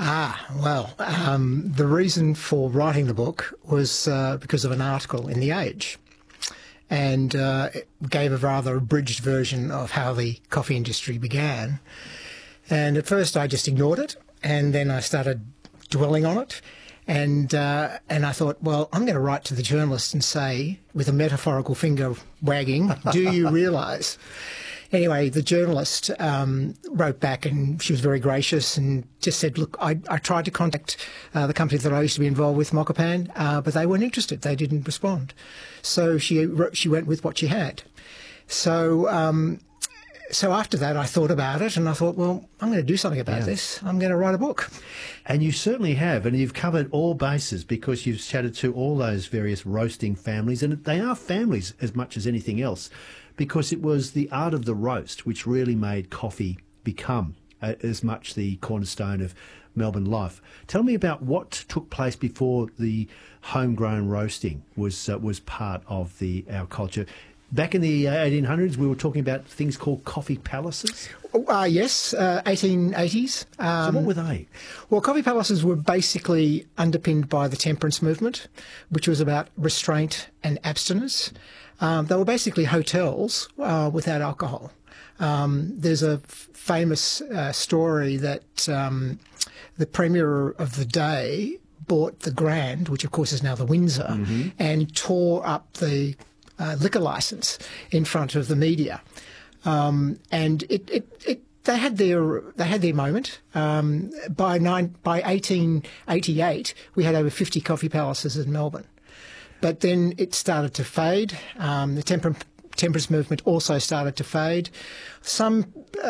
The reason for writing the book was because of an article in The Age, and it gave a rather abridged version of how the coffee industry began. And at first I just ignored it, and then I started dwelling on it, and I thought, well, I'm going to write to the journalist and say, with a metaphorical finger wagging, do you realise? Anyway, the journalist wrote back, and she was very gracious and just said, look, I tried to contact the company that I used to be involved with, Mokopane, but they weren't interested. They didn't respond. So she went with what she had. So after that, I thought about it, and I thought, well, I'm going to do something about this. I'm going to write a book. And you certainly have, and you've covered all bases because you've chatted to all those various roasting families, and they are families as much as anything else, because it was the art of the roast which really made coffee become as much the cornerstone of Melbourne life. Tell me about what took place before the homegrown roasting was part of our culture. Back in the 1800s, we were talking about things called coffee palaces. Yes, 1880s. So what were they? Well, coffee palaces were basically underpinned by the temperance movement, which was about restraint and abstinence. They were basically hotels without alcohol. There's a famous story that the Premier of the day bought the Grand, which of course is now the Windsor, and tore up the liquor license in front of the media, and they had their moment. By 1888, we had over 50 coffee palaces in Melbourne, but then it started to fade. The temperance movement also started to fade. Some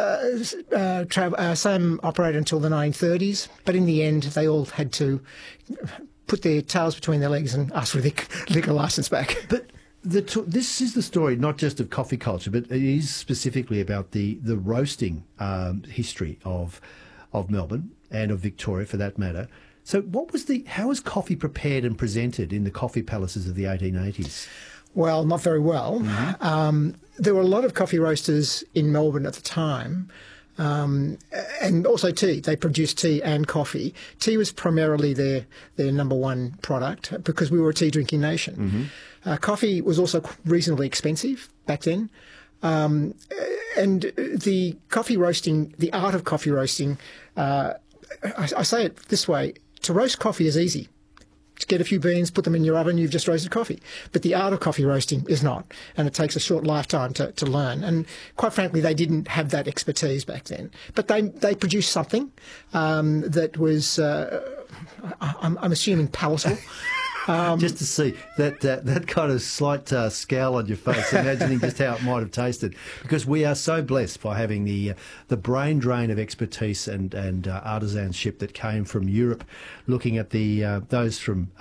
operated until the 1930s, but in the end, they all had to put their tails between their legs and ask for their liquor license back. But this is the story not just of coffee culture, but it is specifically about the roasting history of Melbourne and of Victoria, for that matter. So, how was coffee prepared and presented in the coffee palaces of the 1880s? Well, not very well. There were a lot of coffee roasters in Melbourne at the time. And also tea. They produced tea and coffee. Tea was primarily their number one product because we were a tea drinking nation. Coffee was also reasonably expensive back then. And the coffee roasting, the art of coffee roasting, I say it this way, to roast coffee is easy. Get a few beans, put them in your oven, you've just roasted coffee. But the art of coffee roasting is not, and it takes a short lifetime to learn. And quite frankly, they didn't have that expertise back then. But they produced something that was, I'm assuming, palatable. Just to see that kind of slight scowl on your face, imagining just how it might have tasted, because we are so blessed by having the brain drain of expertise and artisanship that came from Europe, looking at those from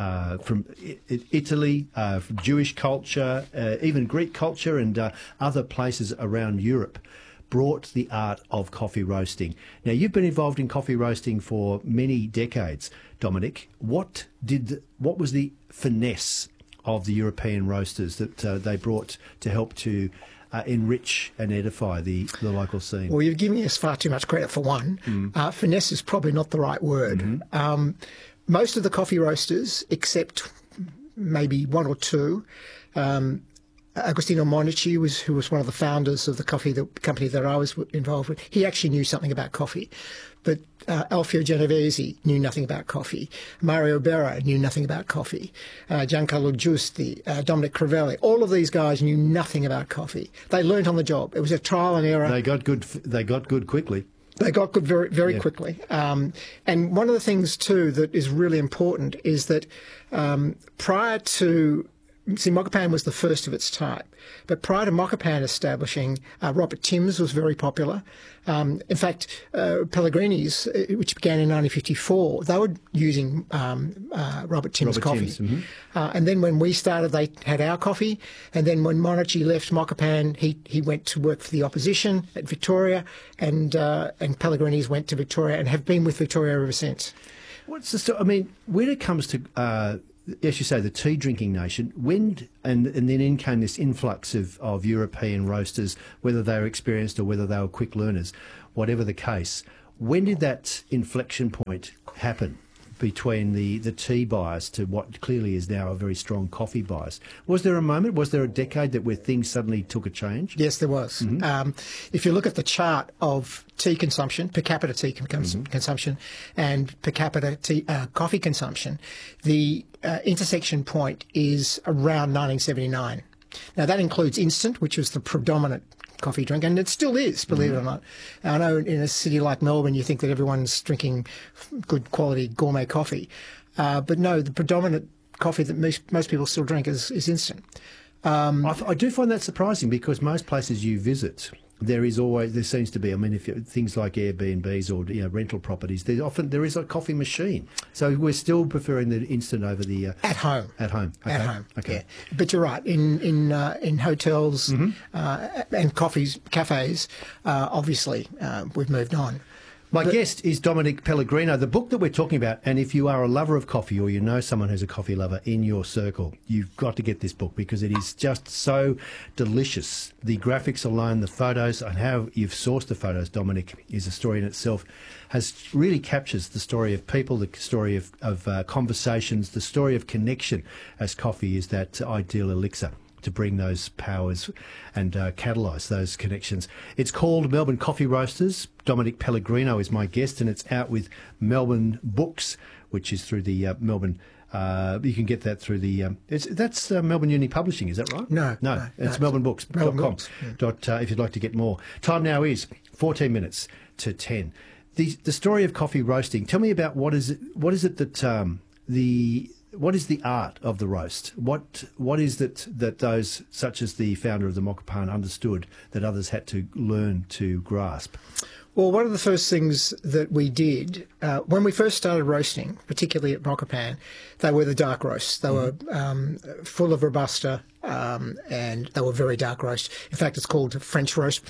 Italy, from Jewish culture, even Greek culture, and other places around Europe. Brought the art of coffee roasting. Now, you've been involved in coffee roasting for many decades, Dominic. What was the finesse of the European roasters that they brought to help to enrich and edify the local scene? Well, you're giving us far too much credit for one. Finesse is probably not the right word. Most of the coffee roasters, except maybe one or two, Agostino Monici, who was one of the founders of the company that I was involved with. He actually knew something about coffee. But Alfio Genovese knew nothing about coffee. Mario Berra knew nothing about coffee. Giancarlo Giusti, Dominic Crivelli, all of these guys knew nothing about coffee. They learnt on the job. It was a trial and error. They got good quickly. They got good very quickly. And one of the things, too, that is really important is that prior to... See, Mokopane was the first of its type. But prior to Mokopane establishing, Robert Timms was very popular. In fact, Pellegrini's, which began in 1954, they were using Robert Timms coffee. And then when we started, they had our coffee. And then when Monici left Mokopane, he went to work for the opposition at Victoria, and Pellegrini's went to Victoria and have been with Victoria ever since. What's the story? I mean, when it comes to... as you say, the tea drinking nation, and then in came this influx of European roasters, whether they were experienced or whether they were quick learners, whatever the case. When did that inflection point happen between the tea bias to what clearly is now a very strong coffee bias? Was there a moment, was there a decade where things suddenly took a change? Yes, there was. If you look at the chart of tea consumption, per capita tea consumption, and per capita coffee consumption, the intersection point is around 1979. Now, that includes instant, which was the predominant coffee drink, and it still is, believe it or not. I know in a city like Melbourne, you think that everyone's drinking good quality gourmet coffee, but no, the predominant coffee that most people still drink is instant. I do find that surprising because most places you visit, there seems to be. I mean, if things like Airbnbs or rental properties, there is a coffee machine. So we're still preferring the instant over the at home. At home. Okay. At home. Okay. Yeah. But you're right. In hotels and cafes, obviously we've moved on. My guest is Dominic Pellegrino. The book that we're talking about, and if you are a lover of coffee or you know someone who's a coffee lover in your circle, you've got to get this book because it is just so delicious. The graphics alone, the photos, and how you've sourced the photos, Dominic, is a story in itself. Really captures the story of people, the story of conversations, the story of connection, as coffee is that ideal elixir to bring those powers and catalyse those connections. It's called Melbourne Coffee Roasters. Dominic Pellegrino is my guest, and it's out with Melbourne Books, which is through the Melbourne. You can get that through the. That's Melbourne Uni Publishing, is that right? No, it's melbournebooks.com. If you'd like to get more. Time now is 14 minutes to 10. The story of coffee roasting. Tell me about what is it that what is the art of the roast? What is it that those, such as the founder of the Mokopane, understood that others had to learn to grasp? Well, one of the first things that we did when we first started roasting, particularly at Mokopane, they were the dark roasts. They were full of Robusta, and they were very dark roast. In fact, it's called French roast.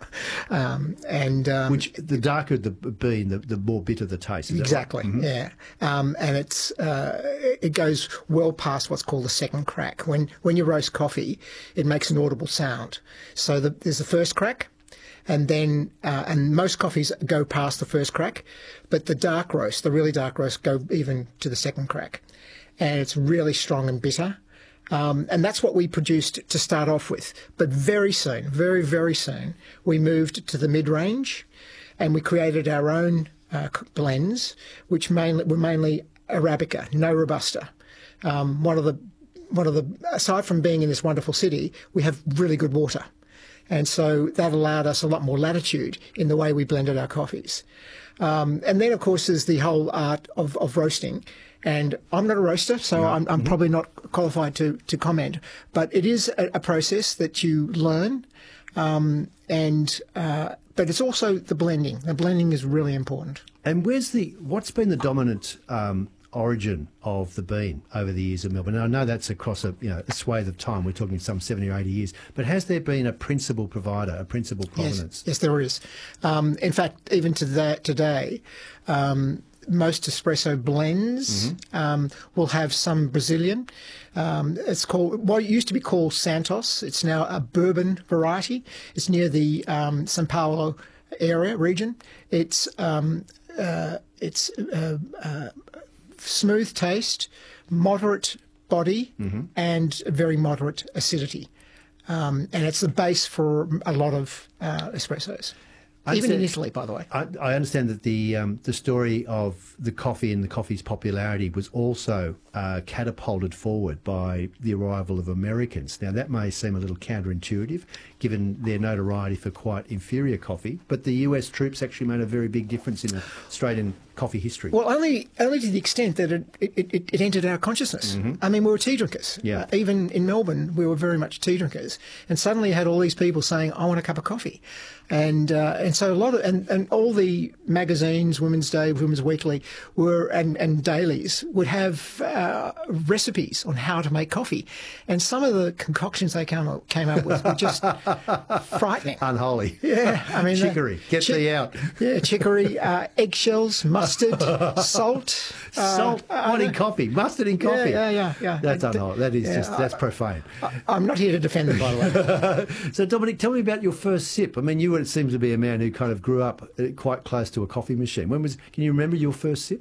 Which the darker the bean, the more bitter the taste. Is exactly, that right? Yeah. And it goes well past what's called the second crack. When you roast coffee, it makes an audible sound. So there's the first crack. And then, and most coffees go past the first crack, but the dark roast, the really dark roast, go even to the second crack. And it's really strong and bitter. And that's what we produced to start off with. But very soon, very, very soon, we moved to the mid-range and we created our own blends, which were mainly Arabica, no Robusta. One of the, aside from being in this wonderful city, we have really good water. And so that allowed us a lot more latitude in the way we blended our coffees. And then, of course, there's the whole art of roasting. And I'm not a roaster, so I'm probably not qualified to comment. But it is a process that you learn. But it's also the blending. The blending is really important. And what's been the dominant origin of the bean over the years of Melbourne? Now, I know that's across a swathe of time. We're talking some 70 or 80 years. But has there been a principal provider, a principal provenance? Yes, there is. In fact, even today, most espresso blends will have some Brazilian. It's called what used to be called Santos. It's now a bourbon variety. It's near the São Paulo region. It's smooth taste, moderate body, and very moderate acidity. And it's the base for a lot of espressos. Even in Italy, by the way. I understand that the story of the coffee and the coffee's popularity was also catapulted forward by the arrival of Americans. Now, that may seem a little counterintuitive, given their notoriety for quite inferior coffee, but the US troops actually made a very big difference in Australian coffee history. Well, only to the extent that it entered our consciousness. I mean, we were tea drinkers. Yeah. Even in Melbourne, we were very much tea drinkers. And suddenly you had all these people saying, I want a cup of coffee. And so a lot of, and all the magazines, Women's Day, Women's Weekly, and dailies would have recipes on how to make coffee. And some of the concoctions they came up with were just frightening. Unholy. Yeah. I mean, chicory. Get thee out. Yeah, chicory, eggshells, mustard, salt. Salt, what in coffee? Mustard in coffee? Yeah. That's unholy. That is that's profane. I'm not here to defend them, by the way. So, Dominic, tell me about your first sip. I mean, you seem to be a man who kind of grew up quite close to a coffee machine. Can you remember your first sip?